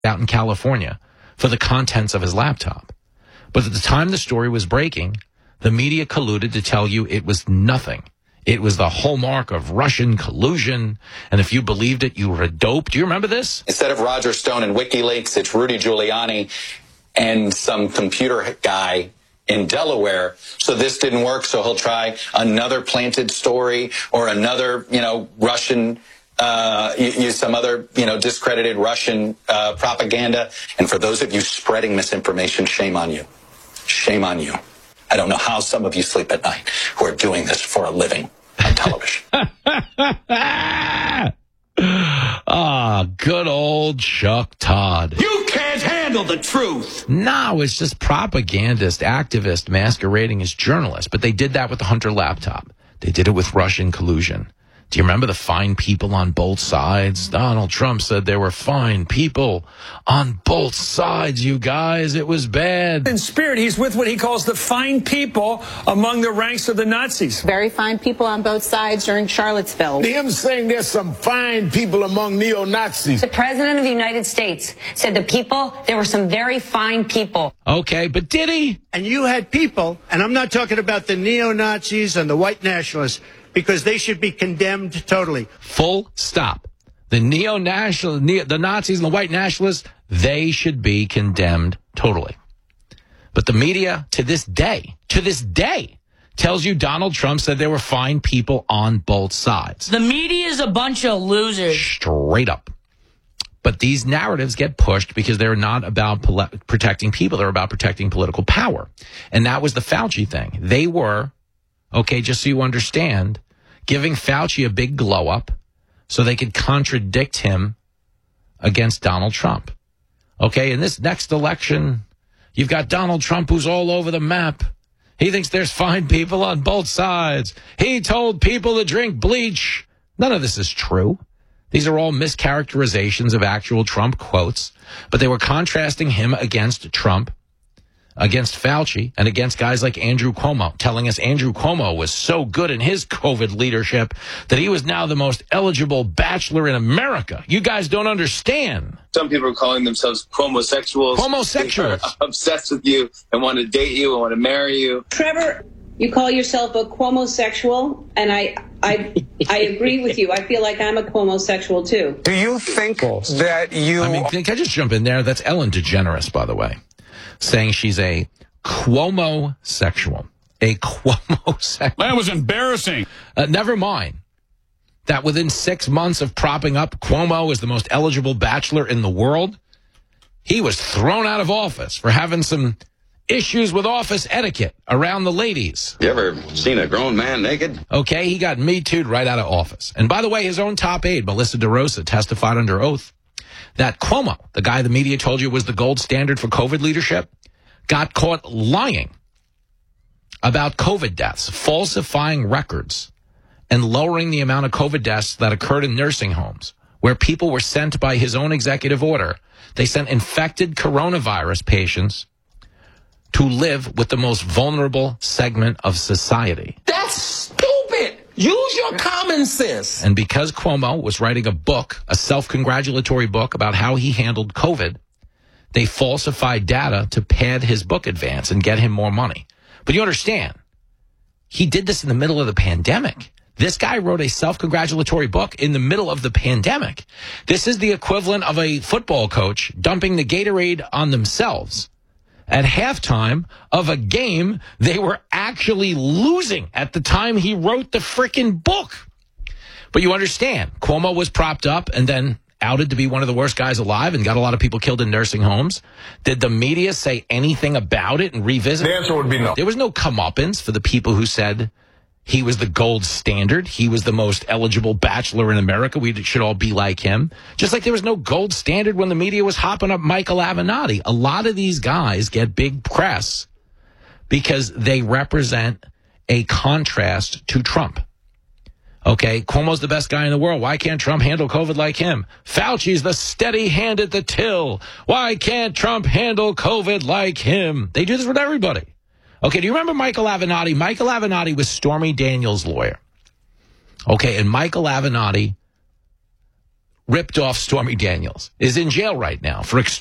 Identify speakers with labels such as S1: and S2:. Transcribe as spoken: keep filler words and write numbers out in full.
S1: out in California for the contents of his laptop. But at the time the story was breaking, the media colluded to tell you it was nothing. It was the hallmark of Russian collusion, and if you believed it, you were a dope. Do you remember this?
S2: Instead of Roger Stone and WikiLeaks, it's Rudy Giuliani and some computer guy in Delaware. So this didn't work, so he'll try another planted story or another, you know, Russian, uh, use some other, you know, discredited Russian uh, propaganda. And for those of you spreading misinformation, shame on you. Shame on you. I don't know how some of you sleep at night who are doing this for a living on television.
S1: Ah, good old Chuck Todd.
S3: You can't handle the truth.
S1: No, it's just propagandist, activist masquerading as journalist. But they did that with the Hunter laptop. They did it with Russian collusion. Do you remember the fine people on both sides? Donald Trump said there were fine people on both sides, you guys. It was bad.
S4: In spirit, he's with what he calls the fine people among the ranks of the Nazis.
S5: Very fine people on both sides during Charlottesville.
S6: Him saying there's some fine people among neo-Nazis.
S7: The president of the United States said the people, there were some very fine people.
S1: Okay, but did he?
S8: And you had people, and I'm not talking about the neo-Nazis and the white nationalists, because they should be condemned totally.
S1: Full stop. The neo-national, neo, the Nazis and the white nationalists, they should be condemned totally. But the media, to this day, to this day, tells you Donald Trump said there were fine people on both sides.
S9: The media is a bunch of losers.
S1: Straight up. But these narratives get pushed because they're not about pol- protecting people. They're about protecting political power. And that was the Fauci thing. They were... Okay, just so you understand, giving Fauci a big glow up so they could contradict him against Donald Trump. Okay, in this next election, you've got Donald Trump who's all over the map. He thinks there's fine people on both sides. He told people to drink bleach. None of this is true. These are all mischaracterizations of actual Trump quotes, but they were contrasting him against Trump, against Fauci, and against guys like Andrew Cuomo, telling us Andrew Cuomo was so good in his COVID leadership that he was now the most eligible bachelor in America. You guys don't understand.
S10: Some people are calling themselves Cuomo-sexuals.
S1: Cuomo-sexuals.
S10: They are obsessed with you and want to date you and want to marry you.
S11: Trevor, you call yourself a Cuomo-sexual, and I, I, I agree with you. I feel like I'm a Cuomo-sexual, too.
S12: Do you think that you...
S1: I mean, can I just jump in there? That's Ellen DeGeneres, by the way, saying she's a Cuomo-sexual. A Cuomo-sexual.
S3: That was embarrassing.
S1: Uh, never mind that within six months of propping up Cuomo as the most eligible bachelor in the world, he was thrown out of office for having some issues with office etiquette around the ladies.
S13: You ever seen a grown man naked?
S1: Okay, he got Me Too'd right out of office. And by the way, his own top aide, Melissa DeRosa, testified under oath that Cuomo, the guy the media told you was the gold standard for COVID leadership, got caught lying about COVID deaths, falsifying records, and lowering the amount of COVID deaths that occurred in nursing homes, where people were sent by his own executive order. They sent infected coronavirus patients to live with the most vulnerable segment of society.
S6: That's stupid. Use your common sense.
S1: And because Cuomo was writing a book, a self-congratulatory book about how he handled COVID, they falsified data to pad his book advance and get him more money. But you understand, he did this in the middle of the pandemic. This guy wrote a self-congratulatory book in the middle of the pandemic. This is the equivalent of a football coach dumping the Gatorade on themselves at halftime of a game they were actually losing at the time he wrote the frickin' book. But you understand, Cuomo was propped up and then outed to be one of the worst guys alive and got a lot of people killed in nursing homes. Did the media say anything about it and revisit?
S6: The answer would be no.
S1: There was no comeuppance for the people who said he was the gold standard. He was the most eligible bachelor in America. We should all be like him. Just like there was no gold standard when the media was hopping up Michael Avenatti. A lot of these guys get big press because they represent a contrast to Trump. Okay, Cuomo's the best guy in the world. Why can't Trump handle COVID like him? Fauci's the steady hand at the till. Why can't Trump handle COVID like him? They do this with everybody. Okay, do you remember Michael Avenatti? Michael Avenatti was Stormy Daniels' lawyer. Okay, and Michael Avenatti ripped off Stormy Daniels is in jail right now for